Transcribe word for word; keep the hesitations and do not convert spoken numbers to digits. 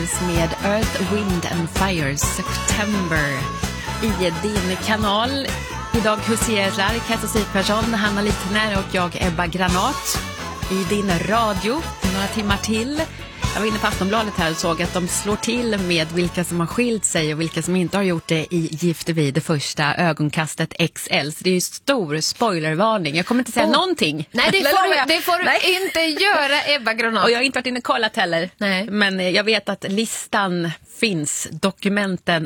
med Earth, Wind and Fire September i din kanal. Idag huserar Kajsa Sipersson, Hanna Littner och jag Ebba Granat i din radio några timmar till. Jag var inne på Aftonbladet här och såg att de slår till med vilka som har skilt sig och vilka som inte har gjort det i Gifte vid det första ögonkastet X L. Så det är ju stor spoilervarning. Jag kommer inte säga oh. någonting. Nej, det får, du, det får du inte göra, Ebba Granat. Och jag har inte varit inne och kollat heller. Nej. Men jag vet att listan finns, dokumenten